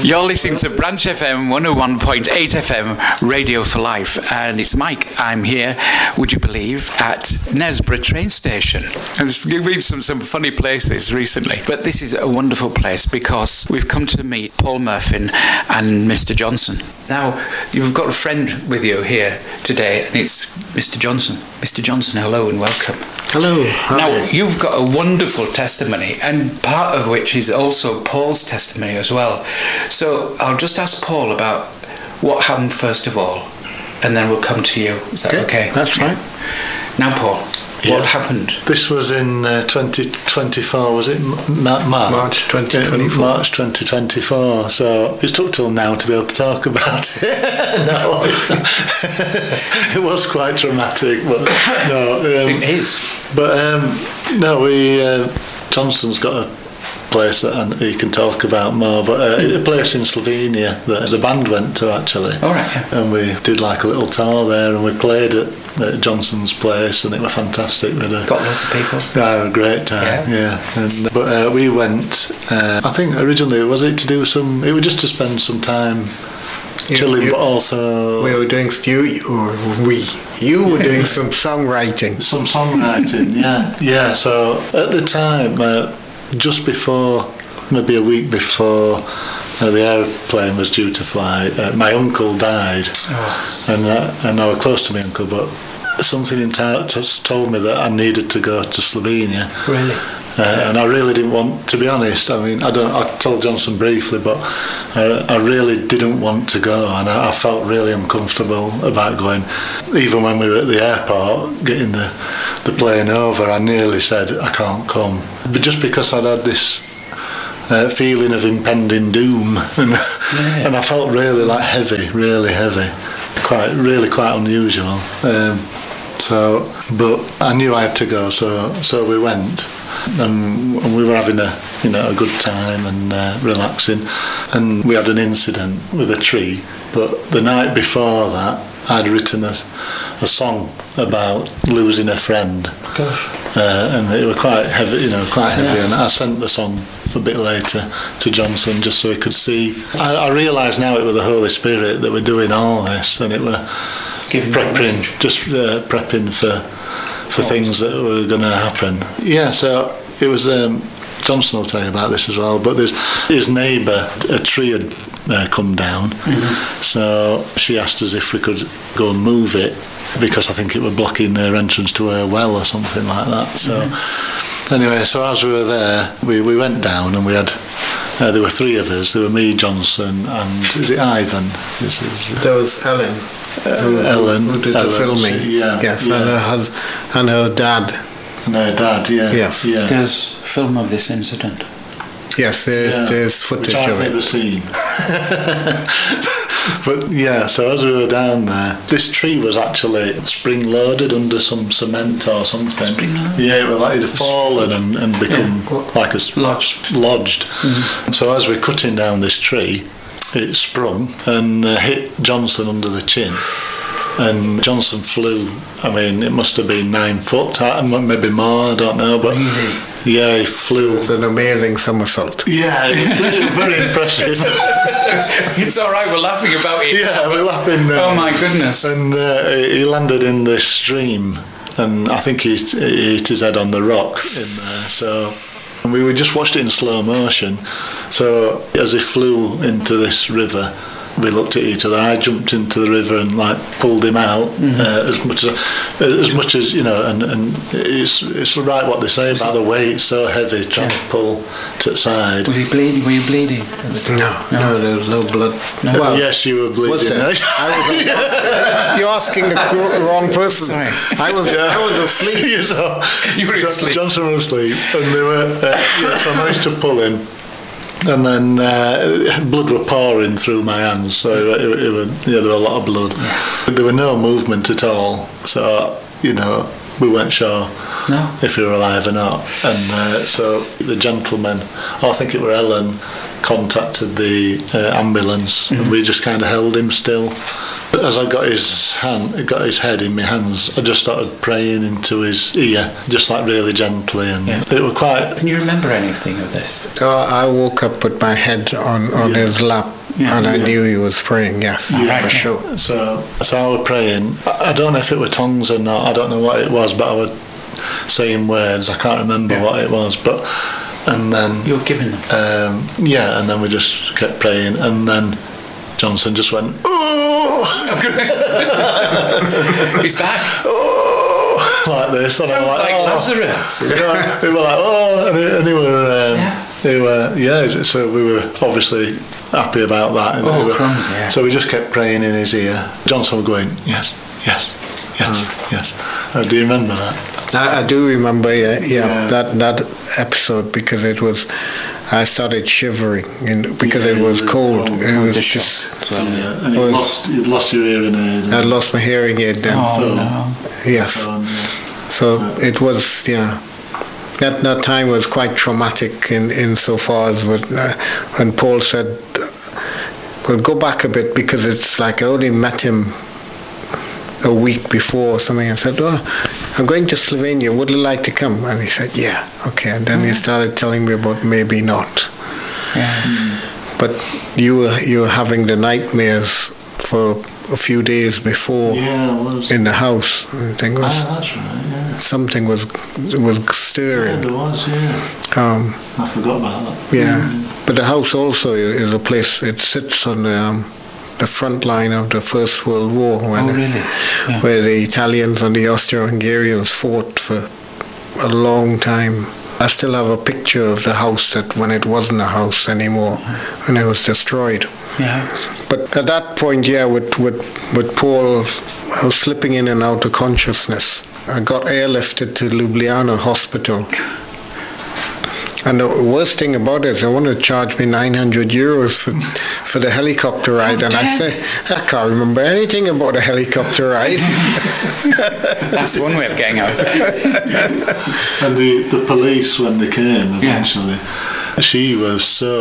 You're listening to Branch FM 101.8 FM Radio for Life, and it's Mike. I'm here, would you believe, at Knaresborough train station. And we've been to some funny places recently, but this is a wonderful place because we've come to meet Paul Murphy and Mr. Johnson. Now, you've got a friend with you here today, and it's Mr. Johnson. Mr. Johnson, hello and welcome. Hello. Hi. Now, you've got a wonderful testimony, and part of which is also Paul's testimony as well. So I'll just ask Paul about what happened first of all, and then we'll come to you. Is that okay? That's right. Now, Paul, what happened? This was in 2024, was it? March 2024. March 2024. So it took till now to be able to talk about it. No, it was quite traumatic, but no. It is. But no, Johnson's got a place that he can talk about more, but a place in Slovenia that the band went to actually. All right. Yeah. And we did like a little tour there, and we played at Johnson's place, and it was fantastic. We got lots of people. Yeah, a great time. Yeah. And but we went. I think originally was it to do some. It was just to spend some time chilling, but also we were doing you were doing some songwriting. Some songwriting. Yeah. So at the time. Just before, maybe a week before the aeroplane was due to fly, my uncle died. And I was close to my uncle, but something just told me that I needed to go to Slovenia. Really? And I really didn't want, to be honest, I mean, I told Johnson briefly, but I really didn't want to go, and I felt really uncomfortable about going. Even when we were at the airport getting the plane over, I nearly said I can't come, but just because I'd had this feeling of impending doom, and I felt really really heavy, quite unusual. But I knew I had to go, so we went. And we were having a good time and relaxing, and we had an incident with a tree. But the night before that, I'd written a song about losing a friend. Gosh. And it was quite heavy, and I sent the song a bit later to Johnson just so he could see. I realised now it was the Holy Spirit that were doing all this, and it were prepping for things that were going to happen. Yeah, so it was, Johnson will tell you about this as well, but there's his neighbour, a tree had come down, so she asked us if we could go and move it, because I think it was blocking her entrance to her well or something like that. So anyway, so as we were there, we went down, and we had, there were three of us. There were me, Johnson, and is it Ivan? There was Ellen. Ellen, who did the filming, yes, yeah. And her dad. And her dad, yeah. Yes. Yeah. There's film of this incident. Yes, there's footage of it. Which I've never seen. But yeah, so as we were down there, this tree was actually spring-loaded under some cement or something. Spring-loaded? Yeah, it was like it had fallen and become like a lodged. Mm-hmm. So as we're cutting down this tree, it sprung and hit Johnson under the chin, and Johnson flew. I mean, it must have been 9 foot, maybe more, I don't know, but really? Yeah, he flew. It was an amazing somersault. Yeah, it was very impressive. It's all right, we're laughing about it. Yeah, we're laughing. Oh my goodness! And he landed in this stream, and I think he hit his head on the rock in there. So we just watched it in slow motion. So as he flew into this river, we looked at each other. I jumped into the river and pulled him out as much as you know. And it's right what they say about the weight. It's so heavy trying to pull to the side. Was he bleeding? Were you bleeding? No, there was no blood. No. Well, yes, you were bleeding. You're asking the wrong person. Sorry. I was asleep. You were asleep. Johnson was asleep, and they were. So I managed to pull him. And then blood were pouring through my hands, so there were a lot of blood. But there were no movement at all, so we weren't sure if he were alive or not. And so the gentleman, I think it were Ellen, contacted the ambulance, and we just kind of held him still. As I got his head in my hands, I just started praying into his ear, just really gently, and it was quite. Can you remember anything of this? I woke up with my head on his lap, and I knew he was praying, yes, for sure. So I was praying. I don't know if it were tongues or not. I don't know what it was, but I was saying words. I can't remember what it was, but and then you were giving them. And then we just kept praying, and then Johnson just went, "Oh!" He's back. "Oh!" like this. Sounds like Lazarus. We were like, "Oh!" and they were, so we were obviously happy about that. And so we just kept praying in his ear. Johnson was going, "Yes, yes, yes, yes." Do you remember that? I do remember, that episode, because it was, I started shivering because it was cold. It was just. And you'd lost your hearing aid. I'd lost my hearing aid then. Yes. So it was, That time was quite traumatic in so far as when Paul said, "Well, go back a bit," because it's like I only met him a week before or something. I said, "Oh, I'm going to Slovenia. Would you like to come?" And he said, "Yeah, okay." And then he started telling me about maybe not. Yeah. But you were having the nightmares for a few days before in the house. I think that's right. Yeah. Something was stirring. Yeah, there was. I forgot about that. Yeah, but the house also is a place. It sits on the front line of the First World War, where the Italians and the Austro-Hungarians fought for a long time. I still have a picture of the house that when it wasn't a house anymore, when it was destroyed. Yeah. But at that point, with Paul, I was slipping in and out of consciousness. I got airlifted to Ljubljana Hospital. And the worst thing about it is they wanted to charge me €900 for the helicopter ride. And I said, I can't remember anything about the helicopter ride. That's one way of getting out. And the police, when they came eventually, she was so